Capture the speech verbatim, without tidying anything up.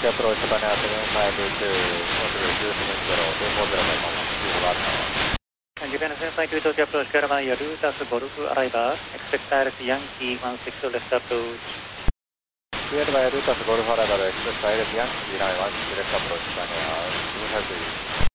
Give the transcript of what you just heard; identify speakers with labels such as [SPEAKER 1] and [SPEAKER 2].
[SPEAKER 1] Turkey approach Spanish seven five two, possible two seven zero, two four zero by one, two four zero.
[SPEAKER 2] Japan seven five two Tokyo approach Caravan, Yarutas, Golf, arrival, expect direct Yankee one six left approach.
[SPEAKER 1] Cleared by Yarutas, Golf, arrival, expect direct Yankee nine one six left approach Spanish, two five two.